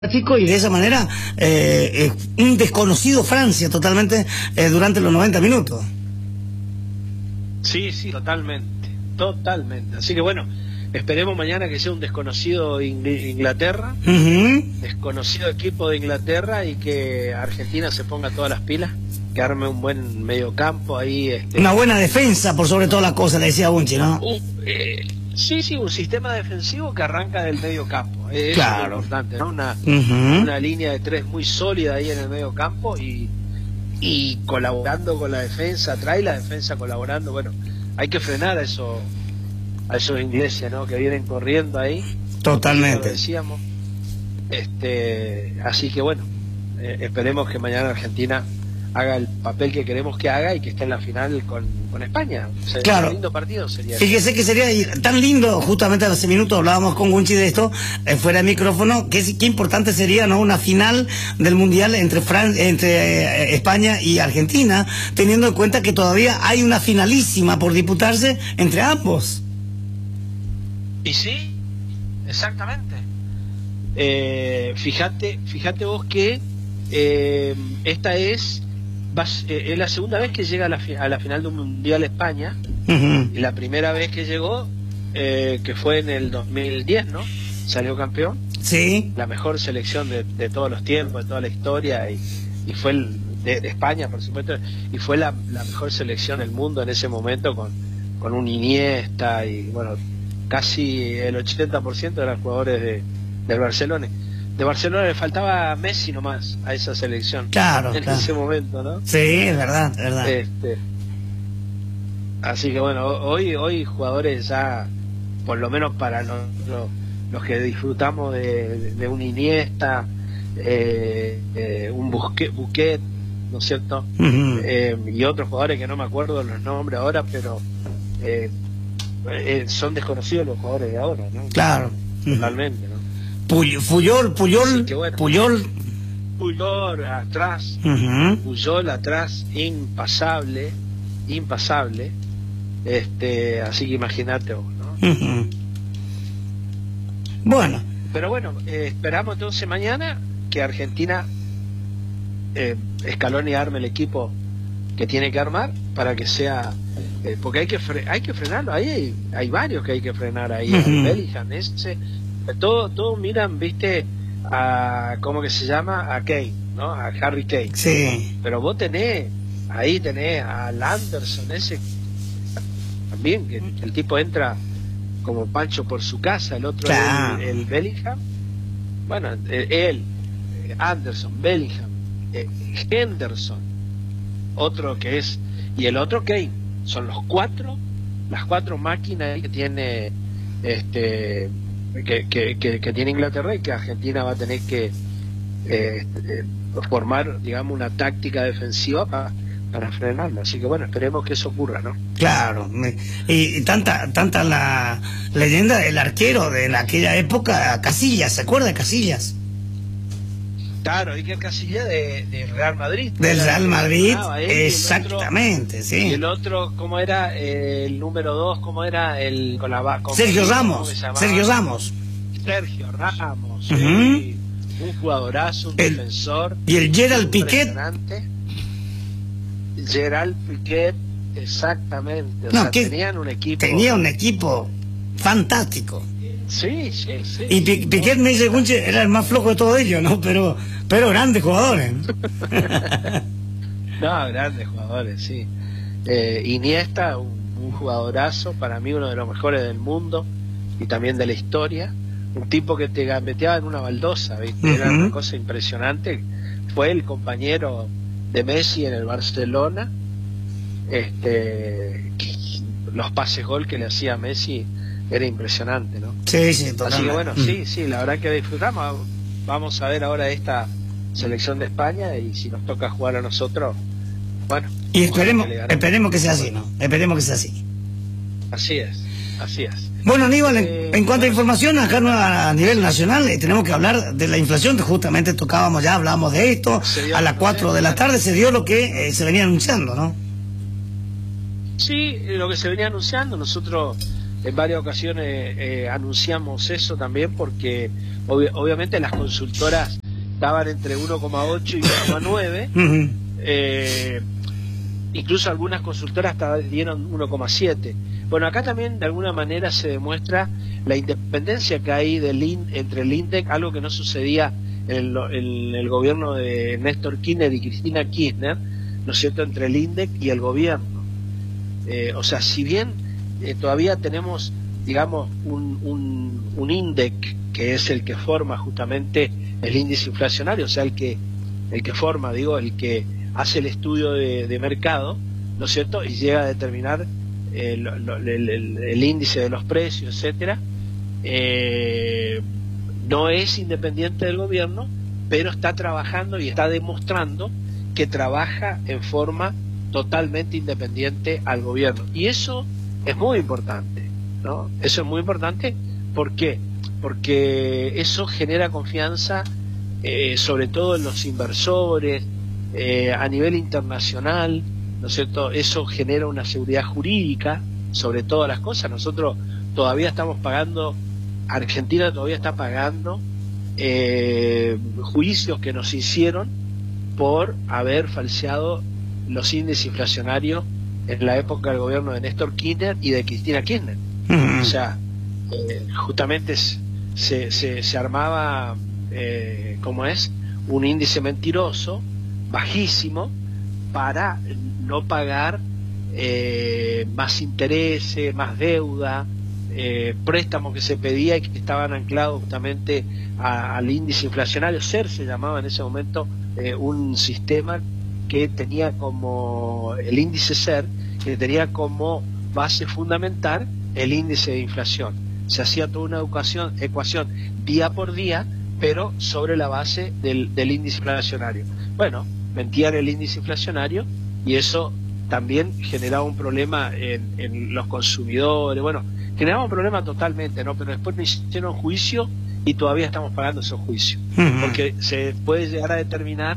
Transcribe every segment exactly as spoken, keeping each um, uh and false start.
Chico, y de esa manera eh, eh, un desconocido Francia totalmente eh, durante los noventa minutos. Sí, sí, totalmente, totalmente. Así que bueno, esperemos mañana que sea un desconocido Ing Inglaterra, Uh-huh. desconocido equipo de Inglaterra, y que Argentina se ponga todas las pilas, que arme un buen mediocampo ahí. Este... Una buena defensa por sobre todas las cosas, le decía Bunchi, ¿no? Uh, eh, sí, sí, un sistema defensivo que arranca del medio campo. Eso claro. Es lo importante, ¿no? Una, Uh-huh. una línea de tres muy sólida ahí en el medio campo y, y colaborando con la defensa, trae la defensa colaborando. Bueno, hay que frenar a esos, a esos ingleses, ¿no? Que vienen corriendo ahí. Totalmente. Lo decíamos. Este, así que bueno, eh, esperemos que mañana Argentina haga el papel que queremos que haga y que esté en la final con, con España. O sea, claro. Un lindo partido sería. Fíjese que sería tan lindo, justamente hace minutos hablábamos con Gunchi de esto, eh, fuera de micrófono, que es, qué importante sería, ¿no?, una final del Mundial entre, Fran entre eh, España y Argentina, teniendo en cuenta que todavía hay una finalísima por disputarse entre ambos. Y sí, exactamente. Eh, fíjate, fíjate vos que eh, esta es... Va, eh, es la segunda vez que llega a la, a la final de un Mundial España. Uh-huh. Y la primera vez que llegó, eh, que fue en el dos mil diez, ¿no? Salió campeón. Sí. La mejor selección de, de todos los tiempos, de toda la historia, y, y fue el, de, de España, por supuesto, y fue la, la mejor selección del mundo en ese momento, con, con un Iniesta, y bueno, casi el ochenta por ciento eran jugadores de, del Barcelona. De Barcelona le faltaba Messi nomás a esa selección. Claro, en claro. ese momento, ¿no? Sí, es verdad, es verdad. Este, así que bueno, hoy hoy jugadores ya, por lo menos para nosotros, los que disfrutamos de, de, de un Iniesta, eh, eh, un Busquets, Busquets, ¿no es cierto? Uh-huh. eh, y otros jugadores que no me acuerdo los nombres ahora, pero eh, eh, son desconocidos los jugadores de ahora, ¿no? Claro. Totalmente, ¿no? Puyol, Puyol, Bueno, Puyol. Puyol atrás, Uh-huh. Puyol atrás, impasable, impasable. Este, así que imagínate vos, ¿no? Uh-huh. Bueno. Pero bueno, eh, esperamos entonces mañana que Argentina eh, Scaloni arme el equipo que tiene que armar para que sea, eh, porque hay que fre hay que frenarlo. Ahí hay, hay varios que hay que frenar ahí. Uh-huh. Bellingham, ese, todos todo miran, viste, a ¿cómo que se llama? A Kane, ¿no? A Harry Kane. Sí. Pero vos tenés, ahí tenés al Anderson ese también, que el tipo entra como Pancho por su casa, el otro claro. el, el Bellingham. Bueno, él, Anderson, Bellingham, eh, Henderson, otro que es, y el otro Kane. Son los cuatro, las cuatro máquinas que tiene este que, que, que, que tiene Inglaterra, y que Argentina va a tener que eh, eh, formar, digamos, una táctica defensiva para para frenarlo. Así que bueno, esperemos que eso ocurra, ¿no? Claro. Y, y tanta tanta la leyenda del arquero de aquella época, Casillas, ¿se acuerda de Casillas? Claro, Iker Casillas de, de Real Madrid. Del Real Madrid, él, exactamente, y otro, sí. Y el otro, ¿cómo era? Eh, el número dos, ¿cómo era? El con la con Sergio Ramos. Sergio Ramos. Sergio Ramos. Uh-huh. Sí, un jugadorazo, un el, defensor. Y el Gerald Piqué. Gerald Piqué, exactamente. O no, sea, que tenían un equipo. Tenía un equipo fantástico. Sí, sí, sí. Y Pi Piqué, me dice Gunche, era el más flojo de todos ellos, ¿no? Pero, pero grandes jugadores. No, grandes jugadores, sí. Eh, Iniesta, un, un jugadorazo, para mí uno de los mejores del mundo y también de la historia. Un tipo que te gambeteaba en una baldosa, ¿viste? Uh-huh. Era una cosa impresionante. Fue el compañero de Messi en el Barcelona. Este, los pases gol que le hacía a Messi era impresionante, ¿no? Sí, sí, totalmente. Así que bueno, sí, sí, la verdad que disfrutamos. Vamos a ver ahora esta selección de España, y si nos toca jugar a nosotros, bueno. Y esperemos que, esperemos que sea así, ¿no? Esperemos que sea así. Así es, así es. Bueno, Aníbal, en, eh, en cuanto bueno, a información, acá a nivel nacional, eh, tenemos que hablar de la inflación, justamente tocábamos ya, hablábamos de esto, a las cuatro de la tarde se dio lo que eh, se venía anunciando, ¿no? Sí, lo que se venía anunciando, nosotros en varias ocasiones eh, anunciamos eso también, porque ob obviamente las consultoras estaban entre uno coma ocho y uno coma nueve, uh-huh. eh, incluso algunas consultoras hasta dieron uno coma siete. Bueno, acá también de alguna manera se demuestra la independencia que hay del I N, entre el INDEC, algo que no sucedía en el, en el gobierno de Néstor Kirchner y Cristina Kirchner, ¿no es cierto?, entre el INDEC y el gobierno. Eh, o sea, si bien eh, todavía tenemos, digamos, un, un, un INDEC que es el que forma justamente el índice inflacionario, o sea, el que, el que forma, digo, el que hace el estudio de, de mercado, ¿no es cierto?, y llega a determinar eh, lo, lo, el, el, el índice de los precios, etcétera. Eh, no es independiente del gobierno, pero está trabajando y está demostrando que trabaja en forma totalmente independiente al gobierno. Y eso es muy importante, ¿no? Eso es muy importante, ¿por qué? Porque eso genera confianza, eh, sobre todo en los inversores, eh, a nivel internacional, ¿no es cierto? Eso genera una seguridad jurídica sobre todas las cosas. Nosotros todavía estamos pagando, Argentina todavía está pagando eh, juicios que nos hicieron por haber falseado los índices inflacionarios en la época del gobierno de Néstor Kirchner y de Cristina Kirchner. Mm. O sea, eh, justamente se, se, se armaba, eh, ¿cómo es?, un índice mentiroso, bajísimo, para no pagar eh, más intereses, más deuda, eh, préstamos que se pedía y que estaban anclados justamente a, al índice inflacionario. C E R se llamaba en ese momento, eh, un sistema que tenía como, el índice C E R, que tenía como base fundamental el índice de inflación. Se hacía toda una ecuación, ecuación día por día, pero sobre la base del, del índice inflacionario. Bueno, mentían el índice inflacionario y eso también generaba un problema en, en los consumidores. Bueno, generaba un problema totalmente, ¿no? Pero después me hicieron juicio y todavía estamos pagando esos juicios. Uh-huh. Porque se puede llegar a determinar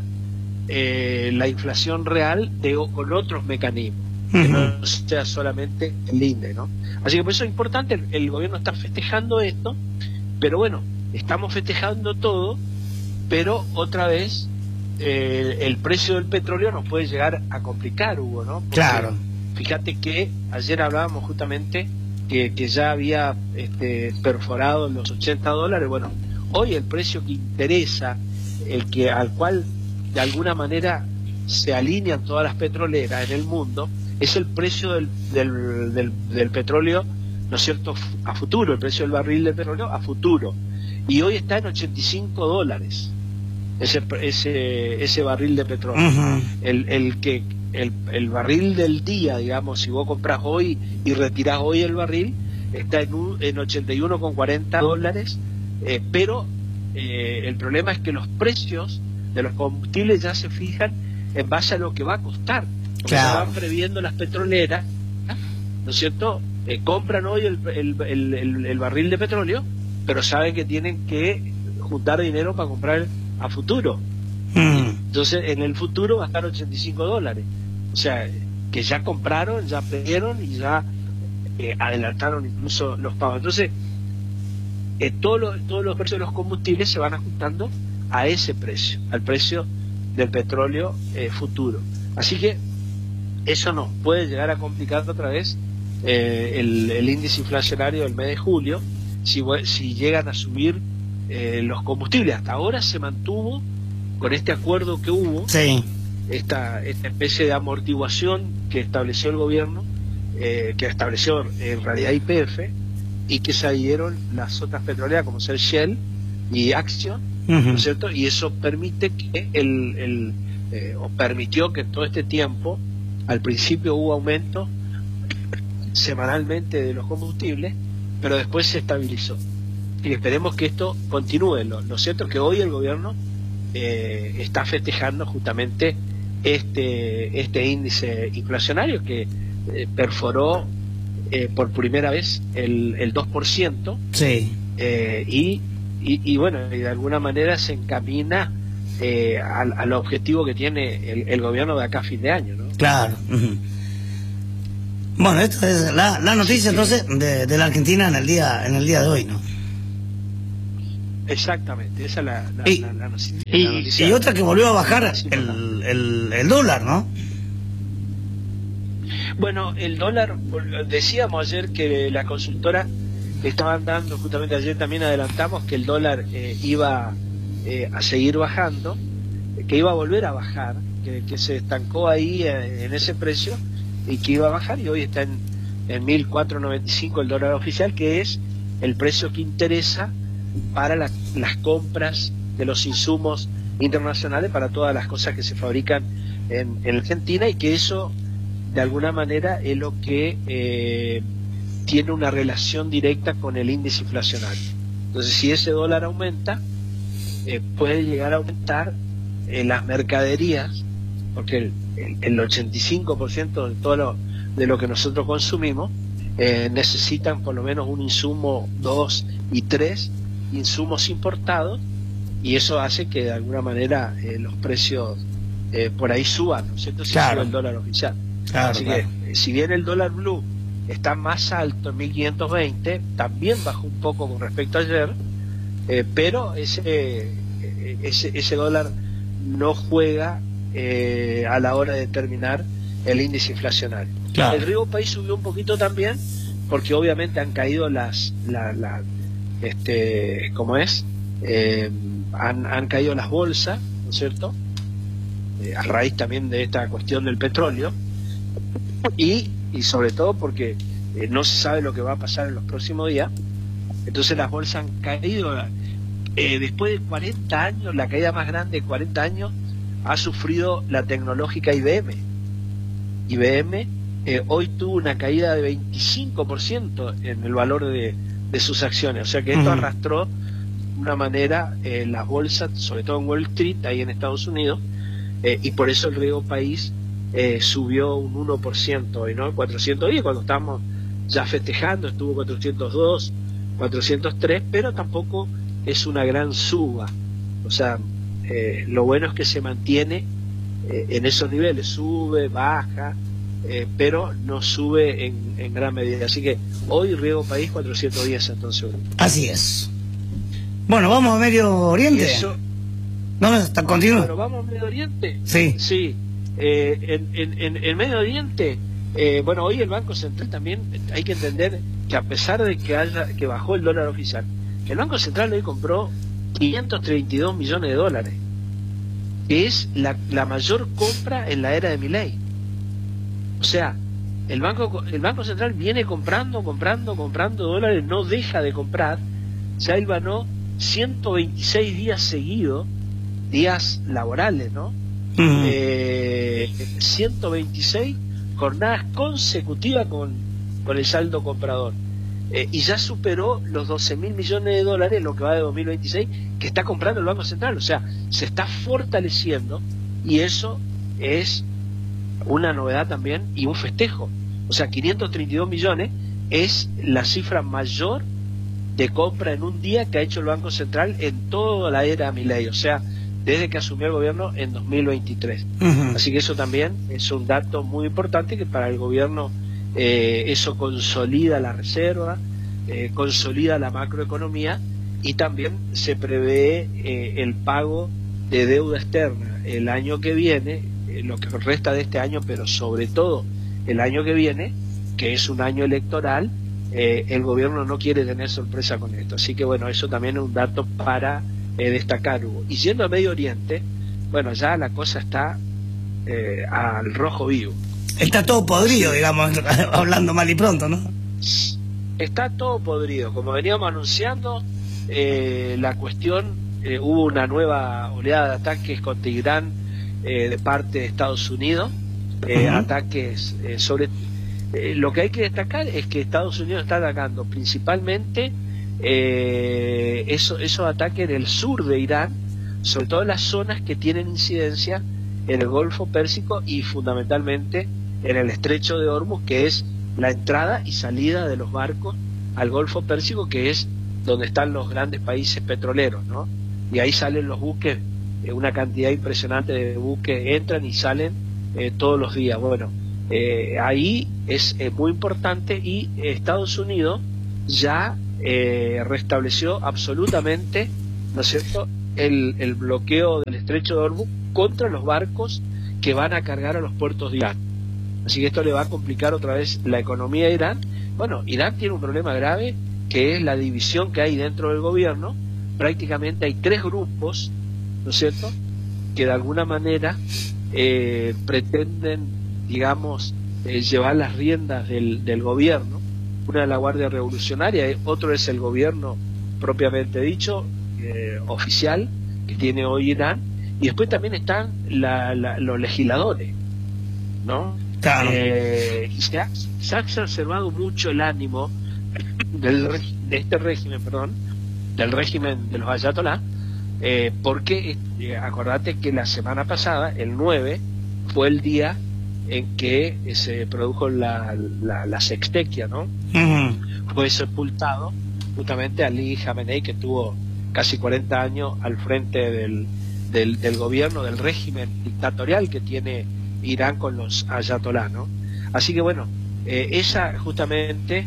eh, la inflación real de, con otros mecanismos, uh-huh, que no sea solamente el INDEC, ¿no? Así que por eso es importante, el, el gobierno está festejando esto, pero bueno, estamos festejando todo, pero otra vez eh, el precio del petróleo nos puede llegar a complicar, Hugo, ¿no? Porque claro. Fíjate que ayer hablábamos justamente que, que ya había este, perforado los ochenta dólares. Bueno, hoy el precio que interesa, el que al cual de alguna manera se alinean todas las petroleras en el mundo, es el precio del, del, del, del petróleo, ¿no es cierto?, a futuro, el precio del barril de petróleo a futuro. Y hoy está en ochenta y cinco dólares ese, ese, ese barril de petróleo. Uh-huh. el, el que el, el barril del día, digamos, si vos compras hoy y retirás hoy el barril, está en, un, en ochenta y uno con cuarenta dólares, eh, pero eh, el problema es que los precios de los combustibles ya se fijan en base a lo que va a costar. Claro. Se van previendo las petroleras, ¿no es cierto? Eh, compran hoy el, el, el, el, el barril de petróleo, pero saben que tienen que juntar dinero para comprar a futuro. Mm. Entonces, en el futuro va a estar ochenta y cinco dólares. O sea, que ya compraron, ya perdieron y ya eh, adelantaron incluso los pagos. Entonces, eh, todo lo, todos los precios de los combustibles se van ajustando a ese precio, al precio del petróleo eh, futuro. Así que eso nos puede llegar a complicar otra vez eh, el, el índice inflacionario del mes de julio, si, si llegan a subir eh, los combustibles. Hasta ahora se mantuvo con este acuerdo que hubo, sí, esta, esta especie de amortiguación que estableció el gobierno, eh, que estableció en realidad Y P F, y que se adhirieron las otras petroleras como ser Shell y Axion, uh-huh, ¿no es cierto? Y eso permite que el, el eh, o permitió que en todo este tiempo, al principio hubo aumento semanalmente de los combustibles, pero después se estabilizó. Y esperemos que esto continúe. Lo, lo cierto es que hoy el gobierno eh, está festejando justamente este, este índice inflacionario que eh, perforó eh, por primera vez el, el dos por ciento. Sí. Eh, y, y, y bueno, y de alguna manera se encamina eh, al, al objetivo que tiene el, el gobierno de acá a fin de año, ¿no? Claro. Uh-huh. Bueno, esta es la, la noticia entonces de, de la Argentina en el día en el día de hoy, ¿no? Exactamente, esa es la, la, y, la, la, noticia, y, la noticia. Y otra que volvió a bajar el, el, el dólar, ¿no? Bueno, el dólar, decíamos ayer que la consultora estaban dando, justamente ayer también adelantamos que el dólar eh, iba eh, a seguir bajando, que iba a volver a bajar, que, que se estancó ahí eh, en ese precio y que iba a bajar, y hoy está en, en mil cuatrocientos noventa y cinco el dólar oficial, que es el precio que interesa para la, las compras de los insumos internacionales para todas las cosas que se fabrican en, en Argentina, y que eso de alguna manera es lo que eh, tiene una relación directa con el índice inflacionario. Entonces, si ese dólar aumenta, eh, puede llegar a aumentar eh, las mercaderías, porque el, el, el ochenta y cinco por ciento de todo lo, de lo que nosotros consumimos eh, necesitan por lo menos un insumo, dos y tres insumos importados, y eso hace que de alguna manera eh, los precios eh, por ahí suban, ¿no es cierto? Si claro. sube el dólar oficial. Claro, Así claro. que, eh, si bien el dólar blue está más alto en mil quinientos veinte, también bajó un poco con respecto a ayer, eh, pero ese, eh, ese ese dólar no juega eh, a la hora de determinar el índice inflacionario. Claro. El Riego País subió un poquito también, porque obviamente han caído las, la, la, este, ¿cómo es? Eh, han, han caído las bolsas, ¿no es cierto? Eh, a raíz también de esta cuestión del petróleo, y, y sobre todo porque eh, no se sabe lo que va a pasar en los próximos días. Entonces las bolsas han caído eh, después de cuarenta años, la caída más grande de cuarenta años ha sufrido la tecnológica I B M. I B M eh, hoy tuvo una caída de veinticinco por ciento en el valor de, de sus acciones, o sea que esto uh-huh. arrastró de una manera eh, las bolsas, sobre todo en Wall Street, ahí en Estados Unidos, eh, y por eso el Riego País eh, subió un uno por ciento hoy, ¿no? cuatrocientos diez, cuando estábamos ya festejando, estuvo cuatrocientos dos, cuatrocientos tres, pero tampoco es una gran suba, o sea, eh, lo bueno es que se mantiene eh, en esos niveles, sube, baja, eh, pero no sube en, en gran medida, así que hoy Riego País cuatrocientos diez entonces. Así es. Bueno, vamos a Medio Oriente. Eso, no, no, está continuo. Bueno, vamos a Medio Oriente. Sí. Sí. Eh, en, en, en, en Medio Oriente, eh, bueno, hoy el Banco Central también hay que entender que a pesar de que haya que bajó el dólar oficial, el Banco Central hoy compró quinientos treinta y dos millones de dólares, que es la, la mayor compra en la era de Milei. O sea, el banco el Banco Central viene comprando, comprando, comprando dólares, no deja de comprar. Ya él ganó ciento veintiséis días seguidos, días laborales, ¿no? Uh-huh. eh, ciento veintiséis jornadas consecutivas con, con el saldo comprador. Eh, y ya superó los doce mil millones de dólares, lo que va de dos mil veintiséis, que está comprando el Banco Central. O sea, se está fortaleciendo, y eso es una novedad también y un festejo. O sea, quinientos treinta y dos millones es la cifra mayor de compra en un día que ha hecho el Banco Central en toda la era Milei, o sea, desde que asumió el gobierno en dos mil veintitrés. Uh-huh. Así que eso también es un dato muy importante, que para el gobierno eh, eso consolida la reserva, eh, consolida la macroeconomía, y también se prevé eh, el pago de deuda externa el año que viene, eh, lo que resta de este año, pero sobre todo el año que viene, que es un año electoral. Eh, el gobierno no quiere tener sorpresa con esto, así que bueno, eso también es un dato para eh, destacar, Hugo. Y yendo a Medio Oriente, bueno, ya la cosa está eh, al rojo vivo. Está todo podrido, sí. digamos, hablando mal y pronto, ¿no? Está todo podrido, como veníamos anunciando, eh, la cuestión, eh, hubo una nueva oleada de ataques contra Irán eh, de parte de Estados Unidos, eh, uh-huh. ataques eh, sobre... Eh, lo que hay que destacar es que Estados Unidos está atacando principalmente eh, eso, esos ataques en el sur de Irán, sobre todo en las zonas que tienen incidencia en el Golfo Pérsico y fundamentalmente en el Estrecho de Hormuz, que es la entrada y salida de los barcos al Golfo Pérsico, que es donde están los grandes países petroleros, ¿no? Y ahí salen los buques, eh, una cantidad impresionante de buques entran y salen eh, todos los días. Bueno, Eh, ahí es eh, muy importante, y Estados Unidos ya eh, restableció absolutamente, ¿no es cierto?, el, el bloqueo del estrecho de Hormuz contra los barcos que van a cargar a los puertos de Irán. Así que esto le va a complicar otra vez la economía de Irán. Bueno, Irán tiene un problema grave, que es la división que hay dentro del gobierno. Prácticamente hay tres grupos, ¿no es cierto?, que de alguna manera eh, pretenden, digamos, eh, llevar las riendas del, del gobierno. Una es la Guardia Revolucionaria, otro es el gobierno propiamente dicho, eh, oficial, que tiene hoy Irán, y después también están la, la, los legisladores, ¿no? Claro. Eh, y se ha, se ha exacerbado mucho el ánimo del, de este régimen, perdón, del régimen de los ayatolás, eh, porque eh, acordate que la semana pasada, el nueve, fue el día en que eh, se produjo la, la, la sextequia, ¿no? Uh-huh. Fue sepultado justamente Ali Khamenei, que tuvo casi cuarenta años al frente del, del, del gobierno, del régimen dictatorial que tiene Irán con los ayatolás, ¿no? Así que bueno, eh, esa justamente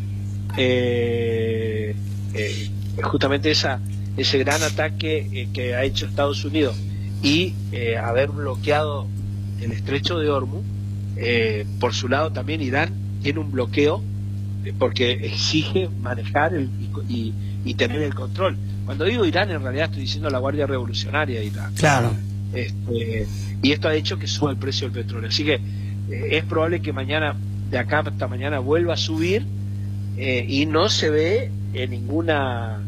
eh, eh, justamente esa ese gran ataque eh, que ha hecho Estados Unidos, y eh, haber bloqueado el estrecho de Hormuz, eh, por su lado también Irán tiene un bloqueo, eh, porque exige manejar el, y, y, y tener el control. Cuando digo Irán, en realidad estoy diciendo la Guardia Revolucionaria de Irán. Claro. Este, y esto ha hecho que suba el precio del petróleo. Así que eh, es probable que mañana, de acá hasta mañana, vuelva a subir, eh, y no se ve en ninguna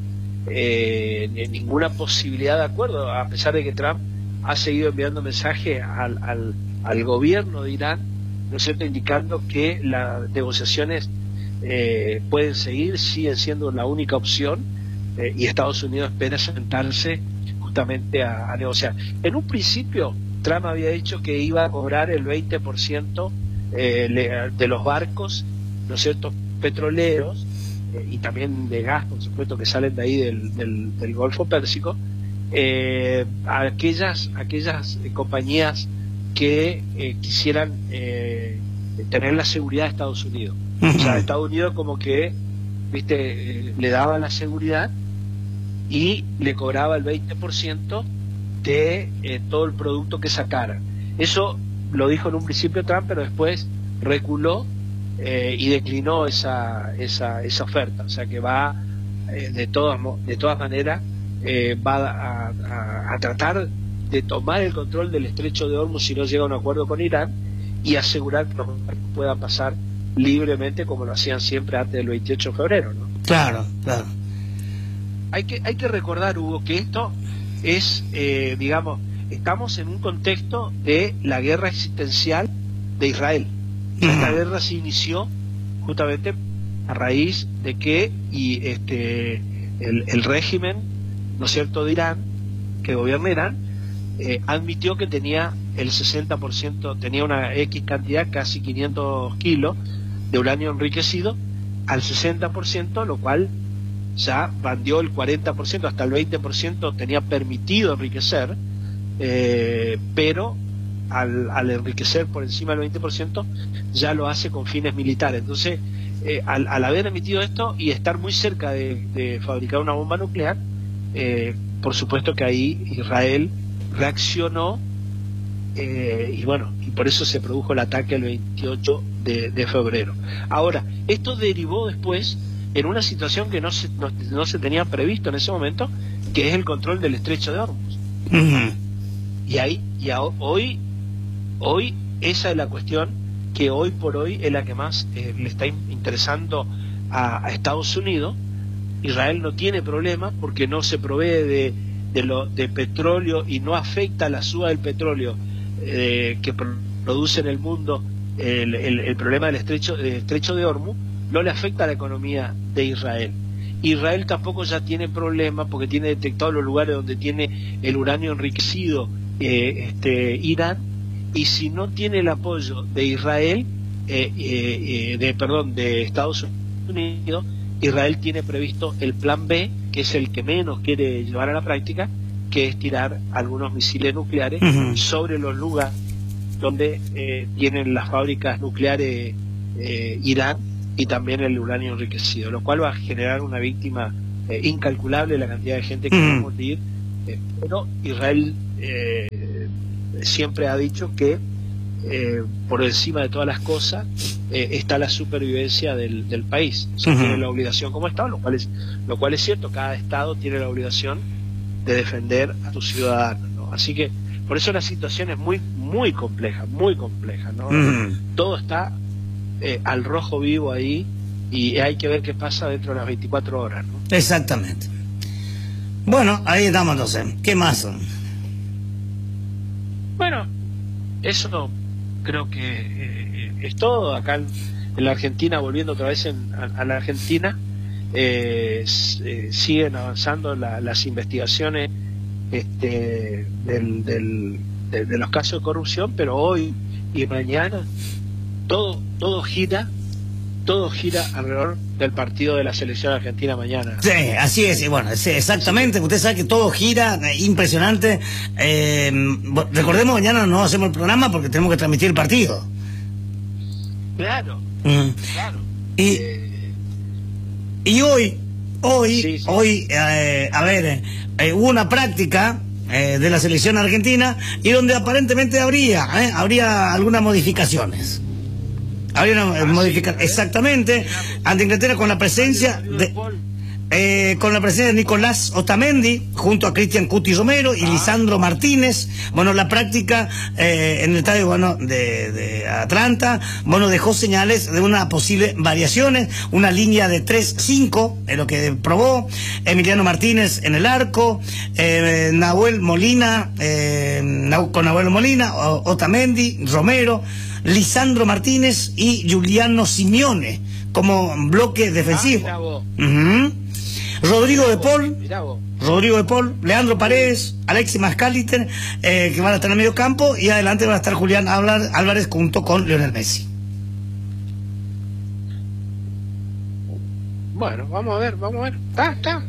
eh, en ninguna posibilidad de acuerdo, a pesar de que Trump ha seguido enviando mensajes al, al, al gobierno de Irán, ¿no es cierto?, indicando que las negociaciones eh, pueden seguir, siguen siendo la única opción, eh, y Estados Unidos espera sentarse justamente a, a negociar. En un principio Trump había dicho que iba a cobrar el veinte por ciento eh, de los barcos, ¿no es cierto?, petroleros, eh, y también de gas, por supuesto, que salen de ahí del, del, del Golfo Pérsico, eh, a aquellas, aquellas eh, compañías que eh, quisieran eh, tener la seguridad de Estados Unidos. O sea, Estados Unidos como que, viste, eh, le daba la seguridad y le cobraba el veinte por ciento de eh, todo el producto que sacara. Eso lo dijo en un principio Trump, pero después reculó eh, y declinó esa, esa, esa oferta. O sea que va, eh, de, todas, de todas maneras, eh, va a, a, a tratar de tomar el control del estrecho de Hormuz si no llega a un acuerdo con Irán, y asegurar que los barcos puedan pasar libremente como lo hacían siempre antes del veintiocho de febrero, ¿no? Claro, claro. Hay que, hay que recordar, Hugo, que esto es, eh, digamos, estamos en un contexto de la guerra existencial de Israel. Uh-huh. Esta guerra se inició justamente a raíz de que y este el, el régimen, ¿no es cierto?, de Irán, que gobierna Irán, eh, admitió que tenía el sesenta por ciento, tenía una X cantidad, casi quinientos kilos de uranio enriquecido, al sesenta por ciento, lo cual ya bandió el cuarenta por ciento, hasta el veinte por ciento tenía permitido enriquecer, eh, pero al, al enriquecer por encima del veinte por ciento ya lo hace con fines militares. Entonces, eh, al, al haber emitido esto y estar muy cerca de, de fabricar una bomba nuclear, eh, por supuesto que ahí Israel reaccionó, eh, y bueno, y por eso se produjo el ataque el veintiocho de, de febrero. Ahora, esto derivó después en una situación que no se, no, no se tenía previsto en ese momento, que es el control del estrecho de Hormuz. Uh-huh. Y ahí, y a, hoy, hoy esa es la cuestión que hoy por hoy es la que más eh, le está interesando a, a Estados Unidos. Israel no tiene problema porque no se provee de, de, lo, de petróleo y no afecta la suba del petróleo eh, que produce en el mundo el, el, el problema del estrecho, del estrecho de Hormuz. No le afecta a la economía de Israel. Israel tampoco ya tiene problemas porque tiene detectado los lugares donde tiene el uranio enriquecido eh, este, Irán, y si no tiene el apoyo de Israel, eh, eh, de perdón, de Estados Unidos, Israel tiene previsto el plan B, que es el que menos quiere llevar a la práctica, que es tirar algunos misiles nucleares uh-huh. sobre los lugares donde eh, tienen las fábricas nucleares eh, Irán y también el uranio enriquecido, lo cual va a generar una víctima eh, incalculable, la cantidad de gente que mm. va a morir, eh, pero Israel eh, siempre ha dicho que eh, por encima de todas las cosas eh, está la supervivencia del, del país, o sea, uh-huh. tiene la obligación como Estado, lo cual es, lo cual es cierto, cada Estado tiene la obligación de defender a sus ciudadanos, ¿no? Así que por eso la situación es muy muy compleja, muy compleja, ¿no? Uh-huh. Todo está eh, al rojo vivo ahí y hay que ver qué pasa dentro de las veinticuatro horas, ¿no? Exactamente. Bueno, ahí estamos entonces. ¿Qué más son? Bueno, eso creo que eh, es todo. Acá en, en la Argentina, volviendo otra vez en, a, a la Argentina, eh, eh, siguen avanzando la, las investigaciones este, del, del, de, de los casos de corrupción, pero hoy y mañana todo todo gira todo gira alrededor del partido de la selección argentina mañana. Sí, así es, y bueno, sí, exactamente, usted sabe que todo gira, eh, impresionante. Eh, recordemos, mañana no hacemos el programa porque tenemos que transmitir el partido. Claro, mm. claro. Y, eh... y hoy, hoy, sí, sí. hoy, eh, a ver, eh, hubo una práctica eh, de la selección argentina y donde aparentemente habría, eh, habría algunas modificaciones. Habría una ah, modificación, sí, exactamente, ante Inglaterra con la presencia de, eh, con la presencia de Nicolás Otamendi junto a Cristian Cuti Romero y ah. Lisandro Martínez. Bueno, la práctica eh, en el estadio bueno de, de Atlanta, bueno, dejó señales de una posible variaciones, una línea de tres cinco, es lo que probó Emiliano Martínez en el arco, eh, Nahuel Molina, eh, con Nahuel Molina, Otamendi, Romero, Lisandro Martínez y Giuliano Simeone como bloque defensivo. Ah, uh-huh. Rodrigo de Paul, Rodrigo de Paul, Leandro Paredes, Alexis Mascaliter, eh, que van a estar en el medio campo, y adelante van a estar Julián Álvarez junto con Lionel Messi. Bueno, vamos a ver, vamos a ver. Está, está.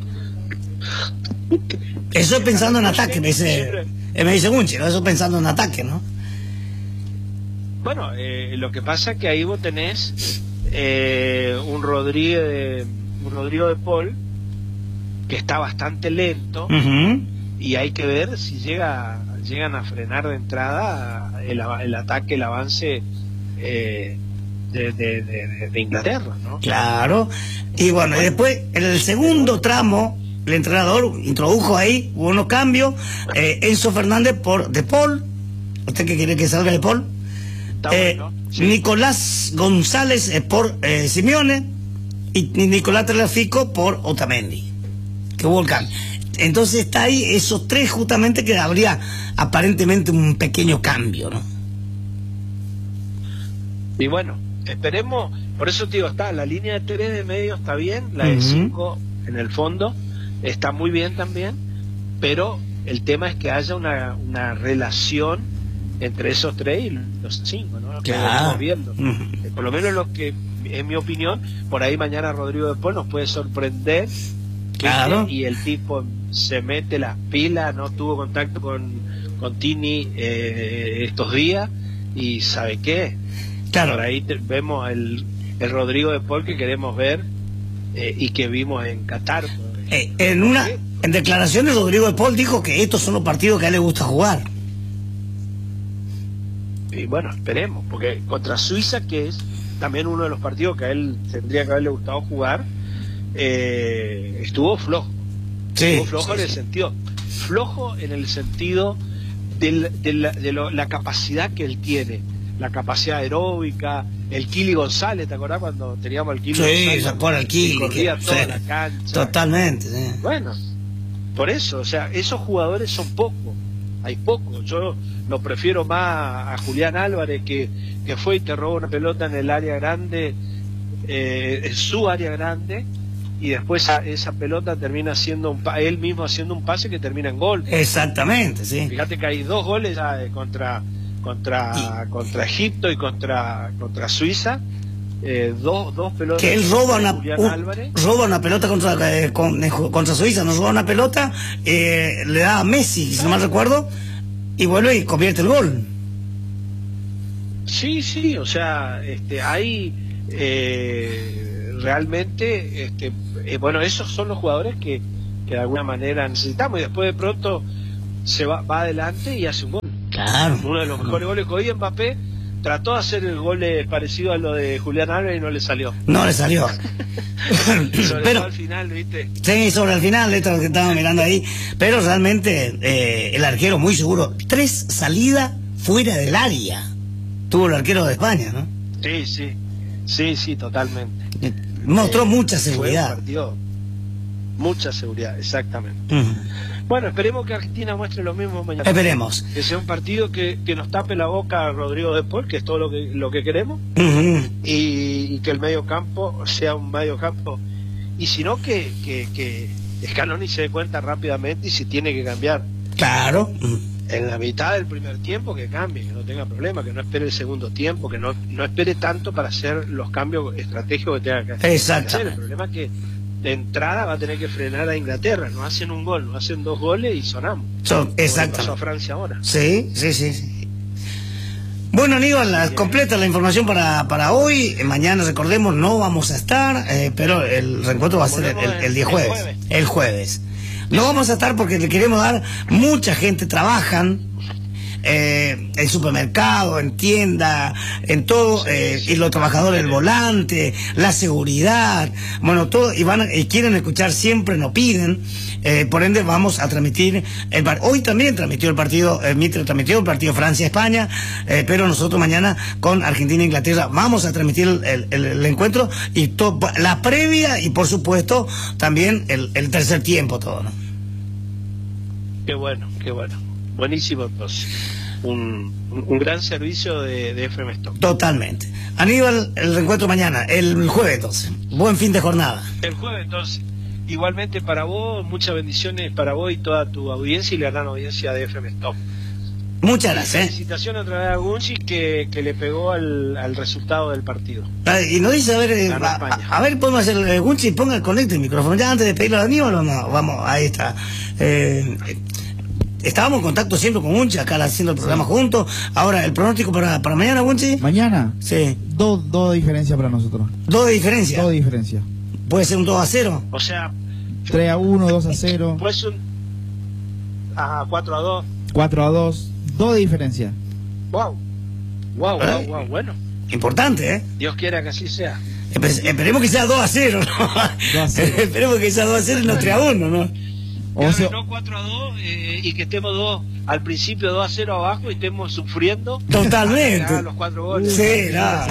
Eso es pensando en ataque, me dice, me dice Gunchi, ¿no? Eso es pensando en ataque, ¿no? Bueno, eh, lo que pasa es que ahí vos tenés eh, un Rodrigo de, un Rodrigo de Paul que está bastante lento, uh-huh. y hay que ver si llega llegan a frenar de entrada el, el ataque, el avance eh, de, de, de, de Inglaterra, ¿no? Claro. Y bueno, y después en el segundo tramo el entrenador introdujo ahí, hubo unos cambios, eh, Enzo Fernández por De Paul. ¿Usted qué quiere que salga De Paul? Eh, bueno, sí. Nicolás González eh, por eh, Simeone y Nicolás Tagliafico por Otamendi, que hubo el cambio. Entonces está ahí esos tres justamente que habría aparentemente un pequeño cambio, ¿no? Y bueno, esperemos, por eso te digo, está la línea de tres de medio está bien, la de cinco uh-huh. en el fondo está muy bien también, pero el tema es que haya una, una relación entre esos tres y los cinco, ¿no? Lo que estamos viendo. Uh-huh. Por lo menos lo que, en mi opinión, por ahí mañana Rodrigo de Paul nos puede sorprender. Claro. Y el tipo se mete las pilas, no tuvo contacto con, con Tini eh, estos días, y ¿sabe qué? Claro. Por ahí te, vemos el, el Rodrigo de Paul que queremos ver eh, y que vimos en Qatar. Eh, en una en declaraciones Rodrigo de Paul dijo que estos son los partidos que a él le gusta jugar. Y bueno, esperemos, porque contra Suiza, que es también uno de los partidos que a él tendría que haberle gustado jugar, eh, estuvo flojo. Sí, estuvo flojo sí, en el sí. sentido, flojo en el sentido de, de, la, de lo, la capacidad que él tiene, la capacidad aeróbica, el Kili González, ¿te acordás cuando teníamos el Kili sí, González? Sí, se acuerda el Kili. Corría que, toda sí, la cancha. Totalmente, sí. Bueno, por eso, o sea, esos jugadores son pocos. Hay poco, yo lo prefiero más a Julián Álvarez que, que fue y te robó una pelota en el área grande, eh, en su área grande, y después esa, esa pelota termina haciendo un él mismo haciendo un pase que termina en gol. Exactamente, sí. Fíjate que hay dos goles ya contra contra y, contra Egipto y contra contra Suiza, eh, dos dos pelotas que él roba una un, roba una pelota contra eh, con, eh, contra Suiza, nos roba una pelota, eh, le da a Messi, si no mal recuerdo, y vuelve y convierte el gol. Sí, sí, o sea, este, hay eh, realmente, este, eh, bueno, esos son los jugadores que, que de alguna manera necesitamos, y después de pronto se va, va adelante y hace un gol. Claro. Uno de los mejores goles que hoy Mbappé trató de hacer el gol parecido a lo de Julián Álvarez y no le salió. No le salió. Sobre Pero, todo al final, ¿viste? Sí, sobre el final, esto es lo que estaba mirando ahí. Pero realmente eh, el arquero muy seguro. Tres salidas fuera del área tuvo el arquero de España, ¿no? Sí, sí. Sí, sí, totalmente. Mostró Eh, mucha fue un seguridad. partido, mucha seguridad, exactamente. Uh-huh. Bueno, esperemos que Argentina muestre lo mismo mañana. Esperemos. Que sea un partido que, que nos tape la boca a Rodrigo de Paul, que es todo lo que lo que queremos, Uh-huh. y, y que el medio campo sea un medio campo, y si no, que, que, que Scaloni se dé cuenta rápidamente, y si tiene que cambiar Claro. en la mitad del primer tiempo, que cambie, que no tenga problema, que no espere el segundo tiempo, que no, no espere tanto para hacer los cambios estratégicos que tenga que hacer. Exactamente. El problema es que de entrada va a tener que frenar a Inglaterra. No hacen un gol, no hacen dos goles y sonamos. So, exacto. Pasó a Francia ahora. Sí, sí, sí, sí. Bueno, Aníbal, la, completa la información para, para hoy. Mañana, recordemos, no vamos a estar, eh, pero el reencuentro va a ser el, el, el día jueves. El jueves. El jueves. No vamos a estar porque le queremos dar, mucha gente trabajan eh, en supermercado, en tienda, en todo, eh, y los trabajadores, el volante, la seguridad, bueno, todo, y van a, y quieren escuchar siempre, nos piden, eh, por ende vamos a transmitir el par hoy también transmitió el partido, eh, Mitre transmitió el partido Francia-España, eh, pero nosotros mañana con Argentina-Inglaterra vamos a transmitir el, el, el, el encuentro y to, la previa y por supuesto también el, el tercer tiempo, todo, ¿no? Qué bueno, qué bueno. Buenísimo, entonces. Un, un, un gran servicio de, de F M Stock. Totalmente. Aníbal, el reencuentro mañana, el jueves entonces. Buen fin de jornada. El jueves entonces. Igualmente para vos, muchas bendiciones para vos y toda tu audiencia y la gran audiencia de F M Stock. Muchas gracias. Felicitaciones otra vez a Gunchi que, que le pegó al, al resultado del partido. Ah, y nos dice, a ver, eh, a, a, a ver, podemos hacer, eh, Gunchi, ponga el conecte el micrófono. Ya antes de pedirle a Aníbal, no, no, vamos, ahí está. Eh, Estábamos en contacto siempre con Gunchi, acá haciendo el programa sí. juntos. Ahora, ¿el pronóstico para, para mañana, Gunchi? ¿Mañana? Sí. Dos dos de diferencia para nosotros. ¿Dos de diferencia? Dos de diferencia. ¿Puede ser un dos a cero? O sea... tres a uno, dos a cero. Puede ser un... Ah, cuatro a dos. cuatro a dos. Dos de diferencia. Wow. Wow, wow, ¿Eh? wow, bueno. Importante, ¿eh? Dios quiera que así sea. Espe esperemos que sea dos a cero, ¿no? dos a cero. Esperemos que sea dos a cero y no tres a uno, ¿no? O sea, no cuatro a dos eh, y que estemos dos al principio dos a cero abajo y estemos sufriendo. Totalmente. Los cuatro goles. Sí, no.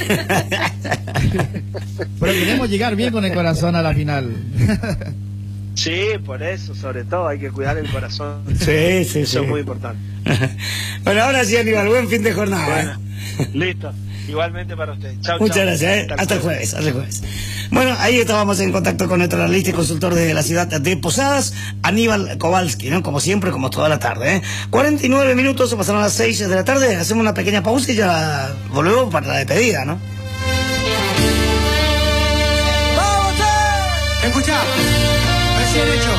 Pero queremos llegar bien con el corazón a la final. Sí, por eso, sobre todo, hay que cuidar el corazón. Sí, sí, eso sí. es muy importante. Bueno, ahora sí, Aníbal, buen fin de jornada. Bueno, ¿eh? Listo. Igualmente para usted. Chao, Muchas chao. gracias, ¿eh? Hasta, hasta el jueves, hasta el jueves. Bueno, ahí estábamos en contacto con nuestro analista y consultor de la ciudad de Posadas, Aníbal Kowalski, ¿no? Como siempre, como toda la tarde, ¿eh? cuarenta y nueve minutos, se pasaron las seis de la tarde, hacemos una pequeña pausa y ya volvemos para la despedida, ¿no? ¡Vamos! Escuchá, recién hecho